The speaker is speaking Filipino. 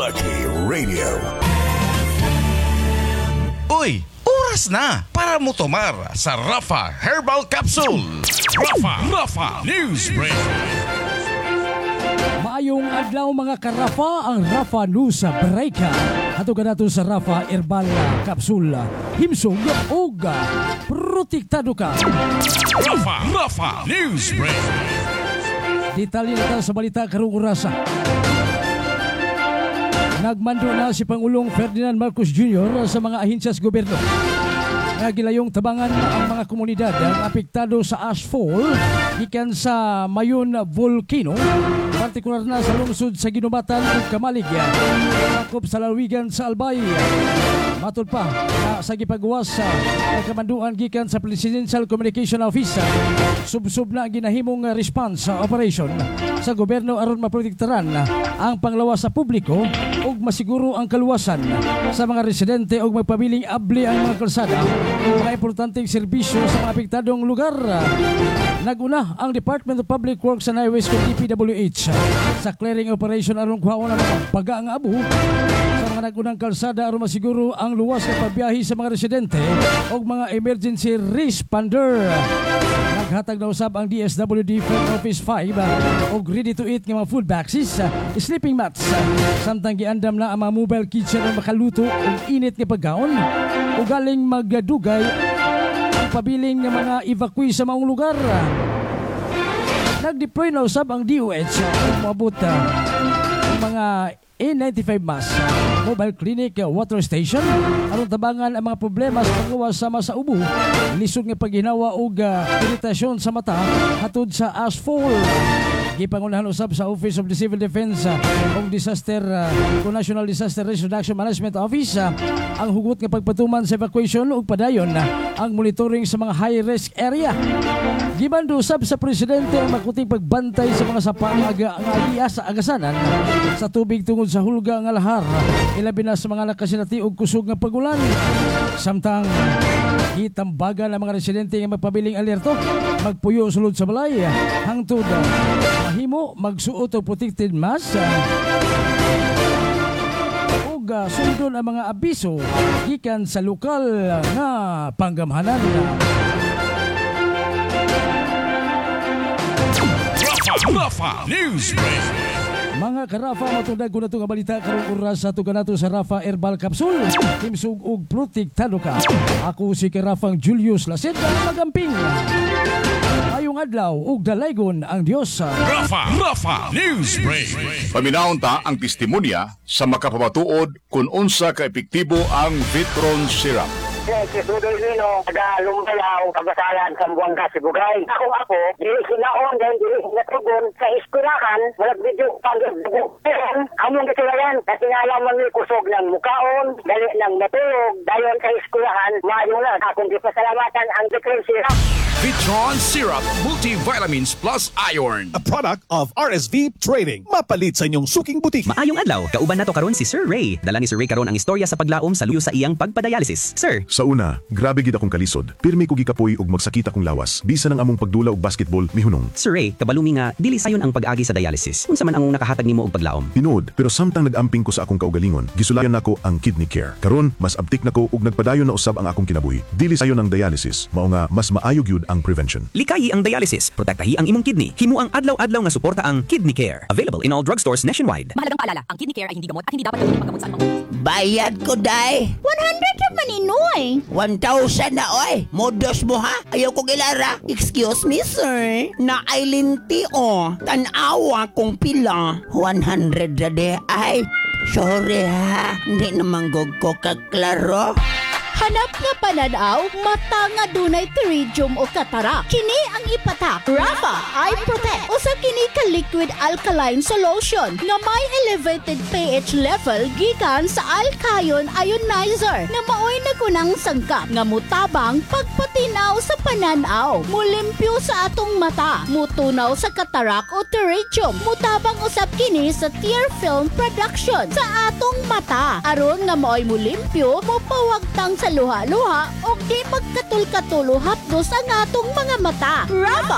Lucky Radio. Uy, oras na para mo tomar sa Rafa Herbal Capsule. Rafa News Break. Maayong adlaw mga karafa, ang Rafa News Break. Ato ka nato sa Rafa Herbal Capsule. Himsog o protektado ka. Rafa News Break. Detalye na sa balita karong oras. Nagmando na si Pangulong Ferdinand Marcos Jr. sa mga ahensya sa gobyerno. Nagilayong tabangan ang mga komunidad ang apektado sa ashfall gikan sa Mayon Volcano, partikular na sa lungsod sa Ginubatan ug Kamalig, sakop sa lalawigan sa Albay. Matod pa na sa gipagawas sa kamanduan gikan sa Presidential Communication Office, subsub na ginahimong response operation sa gobyerno aron maprotektaran ang panglawas sa publiko ug masiguro ang kaluwasan sa mga residente ug magpabiling abli ang mga kalsada, mga importanteng serbisyo sa mga apektadong lugar. Naguna ang Department of Public Works and Highways kung DPWH sa clearing operation aron kuhaon ang mga paga nga abo sa mga nagunang kalsada aron masiguro ang luwas na pagbiyahe sa mga residente o mga emergency responder. Naghatag na usab ang DSWD Front Office 5 og ready to eat nga mga food boxes, sleeping mats, samtang giandam na ang mga mobile kitchen na makaluto og init nga pagkaon o galing magdugay pabiling ng mga evacuee sa mga lugar. Nag-deploy na usab ang DOH umabot ang mga A95 mass mobile clinic water station aron tabangan ang mga problema sa paggawas sama sa ubo, lisod nga paghinawa ug iritasyon sa mata hatod sa ashfall. Gipangunahan usab sa Office of the Civil Defense ug National Disaster Risk Reduction Management Office ang hugot nga pagpatuman sa evacuation ug padayon ang monitoring sa mga high-risk area. Gibando usab sa presidente ang makuting pagbantay sa mga sapa nga sa agasanan sa tubig tungod sa hulga nga lahar, ilabi na sa mga nakasinati og kusog nga pagulan. Samtang gitambagan ang mga residente nga magpabiling alerto, magpuyo sulod sa balay hangtod mahimo magsuot og protected mask ug sundon ang mga abiso gikan sa lokal nga panggamhanan. Rafa News Break. Mga karafa, matundag ko na itong balita karong oras sa tugan nato sa Rafa Herbal Capsule. Himsog og protektado ka. Ako si Karafang Julius Laseda, magamping. Ayong adlaw ug dalaygon ang Dios. Rafa News Break. Paminaon ta ang testimonya sa makapamatuod kung unsa ka epektibo ang Vitron Syrup. Sudoy nino, taga-Lumbayaw, kabasalan sa Buanga, Sibugay. Ako, dili sinaon, dili sinatugon sa iskulahan, walang video pag-bubukin. Among katulayan, kasi nga lamang may kusog ng mukaon, dali ng matulog, dayon sa iskulahan, maayong na, akong di pasalamatan ang Vitron Syrup. Vitron Syrup Multivitamins Plus Iron. A product of RSV Trading. Mapalit sa inyong suking butik. Maayong adlaw, kauban nato karon si Sir Ray. Dala ni Sir Ray karon ang istorya sa paglaom sa luyo sa iyang pagpadialysis. Sir, sa una, grabe gid akong kalisod. Pirmi ko gikapoy ug magsakit akong lawas. Bisa nang among pagdula og basketball mihunong. Sir Ray, kabalumi nga dili sayon ang pag-agi sa dialysis. Unsa man ang nakahatag nimo og paglaom? Tinuod, pero samtang nagamping ko sa akong kaugalingon, gisulayan nako ang kidney care. Karon, mas abtik nako ug nagpadayon na usab ang akong kinabuhi. Dili sayon ang dialysis, mao nga mas maayo gyud ang prevention. Likayi ang dialysis, protektahi ang imong kidney. Himo ang adlaw-adlaw nga suporta ang Kidney Care. Available in all drugstores nationwide. Mahalagang paalala, ang Kidney Care ay hindi gamot at hindi dapat gawin paggamot sa anumang. Bayad ko, day. 100 naman inoy. 1,000 na, oy. Modos mo, ha? Ayaw ko gilara. Excuse me, sir. Naailinti, oh. Tanawa kong pila. 100 na de, ay. Sorry, ha. Hindi naman ko kaklaro. Hanap nga pananaw, mata nga dunay pterygium o katarak. Kini ang ipatak. Rafa Eye Protect. Usa kini ka liquid alkaline solution nga may elevated pH level gikan sa alkayon ionizer nga maoy nagunang sangkap nga mutabang pagpatinaw sa pananaw. Mulimpyo sa atong mata. Mutunaw sa katarak o pterygium. Mutabang usab kini sa tear film production sa atong mata. Aron nga maoy mulimpyo, mupawagtang sa luha-luha o di magkatul-katulo hapdos ang atong mga mata. Rafa